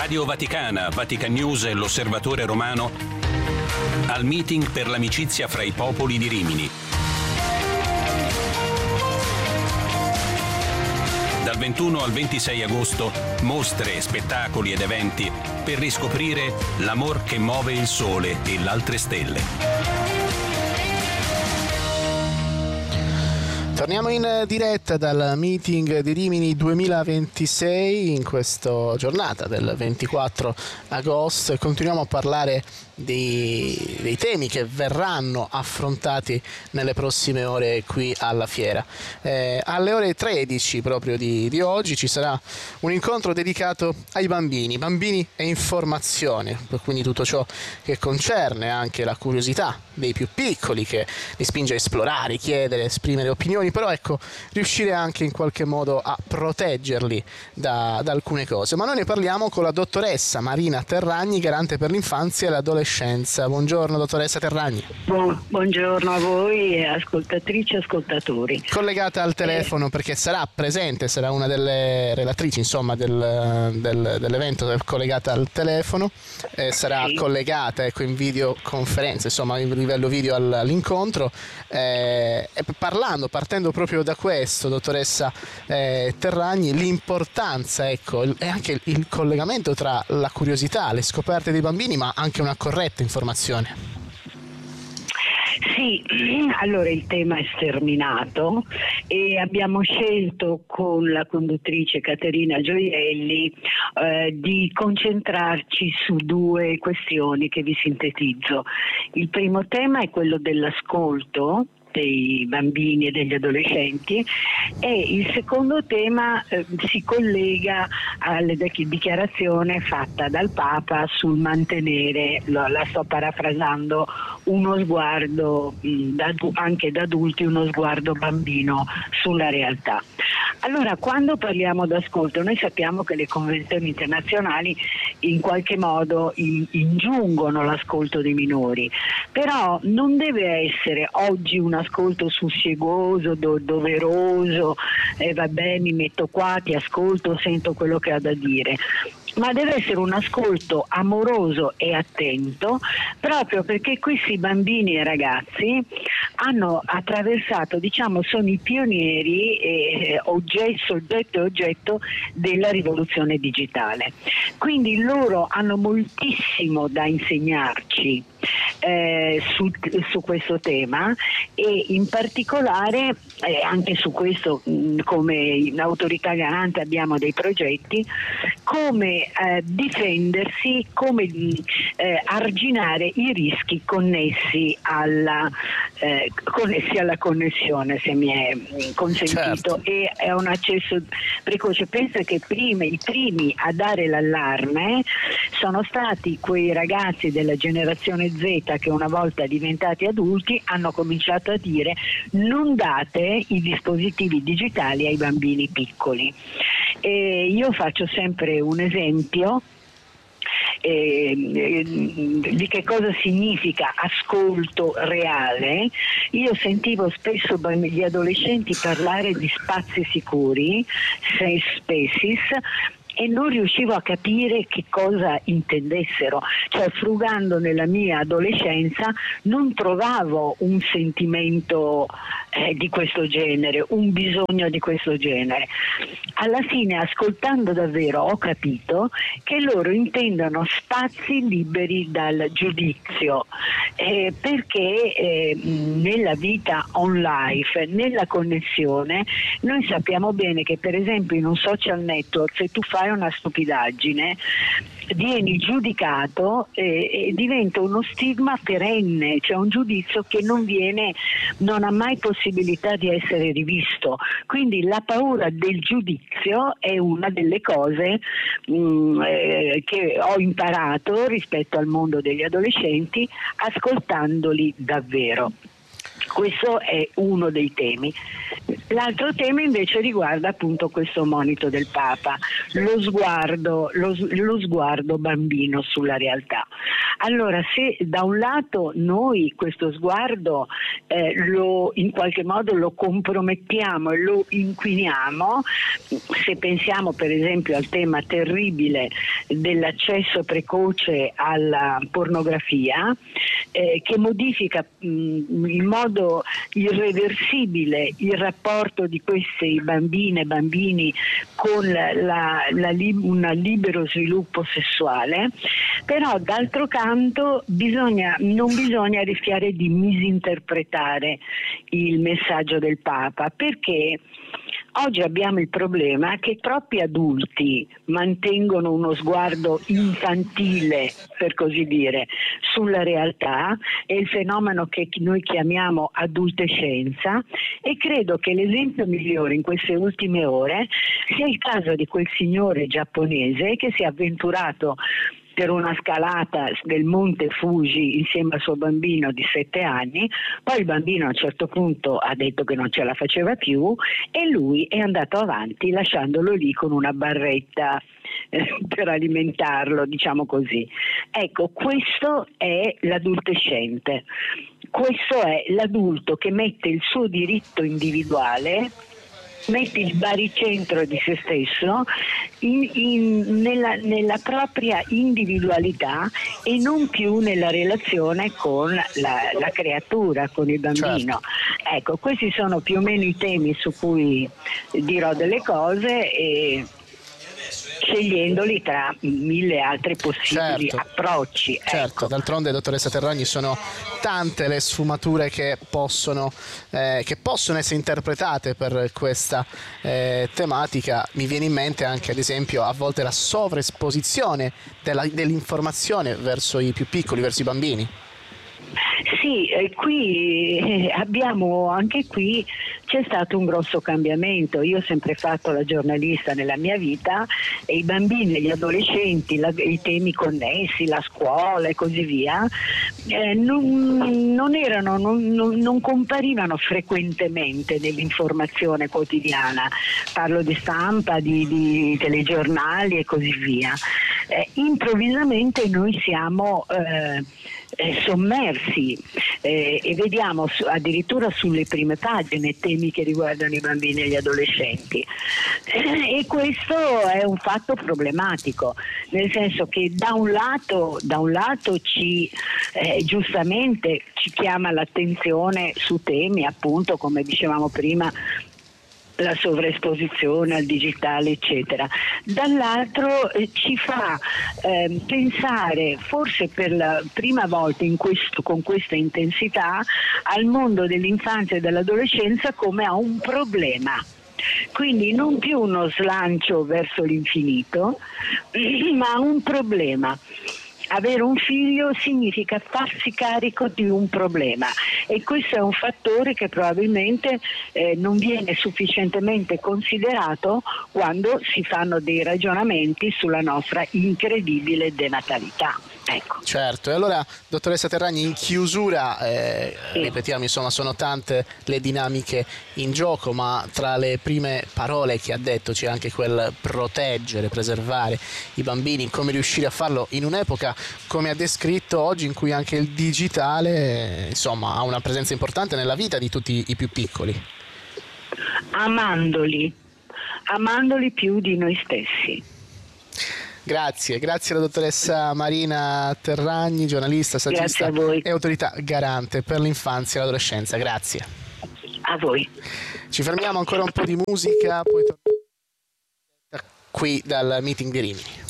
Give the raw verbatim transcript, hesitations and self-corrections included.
Radio Vaticana, Vatican News e l'Osservatore Romano al meeting per l'amicizia fra i popoli di Rimini. Dal ventuno al ventisei agosto, mostre, spettacoli ed eventi per riscoprire l'amor che muove il sole e l'altre stelle. Torniamo in diretta dal meeting di Rimini duemilaventisei in questa giornata del ventiquattro agosto e continuiamo a parlare dei, dei temi che verranno affrontati nelle prossime ore qui alla fiera. Eh, alle ore tredici proprio di, di oggi ci sarà un incontro dedicato ai bambini, bambini e informazione, quindi tutto ciò che concerne anche la curiosità dei più piccoli che li spinge a esplorare, chiedere, esprimere opinioni, però ecco, riuscire anche in qualche modo a proteggerli da, da alcune cose. Ma noi ne parliamo con la dottoressa Marina Terragni, garante per l'infanzia e l'adolescenza. Buongiorno dottoressa Terragni. Buon, buongiorno a voi ascoltatrici e ascoltatori. Collegata al telefono eh. perché sarà presente, sarà una delle relatrici insomma del, del, dell'evento, collegata al telefono, eh, sarà sì. collegata ecco, in videoconferenza, insomma in livello video all'incontro, eh, parlando, partendo proprio da questo, dottoressa eh, Terragni, l'importanza ecco, e anche il, il collegamento tra la curiosità, le scoperte dei bambini, ma anche una corretta informazione. Sì, allora il tema è sterminato e abbiamo scelto con la conduttrice Caterina Gioielli eh, di concentrarci su due questioni che vi sintetizzo. Il primo tema è quello dell'ascolto dei bambini e degli adolescenti e il secondo tema eh, si collega alla dichiarazione fatta dal Papa sul mantenere, lo, la sto parafrasando, uno sguardo mh, da, anche da adulti, uno sguardo bambino sulla realtà. Allora, quando parliamo d'ascolto, noi sappiamo che le convenzioni internazionali in qualche modo in, ingiungono l'ascolto dei minori, però non deve essere oggi un ascolto sussiegoso, do, doveroso, eh, vabbè mi metto qua, ti ascolto, sento quello che ha da dire, ma deve essere un ascolto amoroso e attento, proprio perché questi bambini e ragazzi hanno attraversato, diciamo, sono i pionieri, eh, oggetto, soggetto e oggetto della rivoluzione digitale. Quindi loro hanno moltissimo da insegnarci eh, su, su questo tema e in particolare eh, anche su questo mh, come autorità garante abbiamo dei progetti, come eh, difendersi, come eh, arginare i rischi connessi alla, eh, connessi alla connessione, se mi è consentito, certo. E è un accesso precoce. Penso che prima, i primi a dare l'allarme sono stati quei ragazzi della generazione Z che una volta diventati adulti hanno cominciato a dire: non date i dispositivi digitali ai bambini piccoli. E io faccio sempre un esempio Eh, eh, di che cosa significa ascolto reale. Io sentivo spesso gli adolescenti parlare di spazi sicuri, safe spaces, e non riuscivo a capire che cosa intendessero, cioè frugando nella mia adolescenza non trovavo un sentimento eh, di questo genere, un bisogno di questo genere. Alla fine, ascoltando davvero, ho capito che loro intendono spazi liberi dal giudizio, eh, perché eh, nella vita on life, nella connessione, noi sappiamo bene che per esempio in un social network, se tu fai una stupidaggine vieni giudicato e, e diventa uno stigma perenne, cioè un giudizio che non viene, non ha mai possibilità di essere rivisto. Quindi la paura del giudizio è una delle cose mh, eh, che ho imparato rispetto al mondo degli adolescenti ascoltandoli davvero. Questo è uno dei temi. L'altro tema invece riguarda appunto questo monito del Papa, lo sguardo, lo, lo sguardo bambino sulla realtà. Allora, se da un lato noi questo sguardo eh, lo, in qualche modo lo compromettiamo e lo inquiniamo, se pensiamo per esempio al tema terribile dell'accesso precoce alla pornografia, eh, che modifica mh, in modo irreversibile il rapporto di questi bambine e bambini con la, la, la, un libero sviluppo sessuale, però d'altro canto bisogna, non bisogna rischiare di misinterpretare il messaggio del Papa, perché oggi abbiamo il problema che troppi adulti mantengono uno sguardo infantile, per così dire, sulla realtà e il fenomeno che noi chiamiamo adultescenza, e credo che l'esempio migliore in queste ultime ore sia il caso di quel signore giapponese che si è avventurato per una scalata del monte Fuji insieme al suo bambino di sette anni, poi il bambino a un certo punto ha detto che non ce la faceva più e lui è andato avanti lasciandolo lì con una barretta eh, per alimentarlo, diciamo così. Ecco, questo è l'adultescente, questo è l'adulto che mette il suo diritto individuale, mette il baricentro di se stesso in, in, nella, nella propria individualità e non più nella relazione con la, la creatura, con il bambino. Certo. Ecco, questi sono più o meno i temi su cui dirò delle cose, e scegliendoli tra mille altri possibili certo. approcci. Certo, ecco. D'altronde, dottoressa Terragni, sono tante le sfumature che possono, eh, che possono essere interpretate per questa eh, tematica. Mi viene in mente anche, ad esempio, a volte la sovraesposizione della, dell'informazione verso i più piccoli, verso i bambini. Sì, eh, qui eh, abbiamo anche qui c'è stato un grosso cambiamento. Io ho sempre fatto la giornalista nella mia vita e i bambini e gli adolescenti, la, i temi connessi, la scuola e così via, eh, non, non erano, non, non, non comparivano frequentemente nell'informazione quotidiana. Parlo di stampa, di, di telegiornali e così via. Eh, improvvisamente noi siamo eh, eh, sommersi eh, e vediamo su, addirittura sulle prime pagine temi che riguardano i bambini e gli adolescenti, eh, e questo è un fatto problematico, nel senso che da un lato, da un lato ci eh, giustamente ci chiama l'attenzione su temi, appunto, come dicevamo prima, la sovraesposizione al digitale eccetera, dall'altro eh, ci fa eh, pensare forse per la prima volta in questo, con questa intensità, al mondo dell'infanzia e dell'adolescenza come a un problema. Quindi non più uno slancio verso l'infinito, ma un problema. Avere un figlio significa farsi carico di un problema, e questo è un fattore che probabilmente eh, non viene sufficientemente considerato quando si fanno dei ragionamenti sulla nostra incredibile denatalità. Ecco. Certo, e allora, dottoressa Terragni, in chiusura, eh, sì. ripetiamo, insomma, sono tante le dinamiche in gioco, ma tra le prime parole che ha detto c'è anche quel proteggere, preservare i bambini, come riuscire a farlo in un'epoca, come ha descritto oggi, in cui anche il digitale, insomma, ha una presenza importante nella vita di tutti i più piccoli. Amandoli, amandoli più di noi stessi. Grazie, grazie alla dottoressa Marina Terragni, giornalista, saggista e autorità garante per l'infanzia e l'adolescenza. Grazie. A voi. Ci fermiamo, ancora un po' di musica, poi torniamo qui dal meeting di Rimini.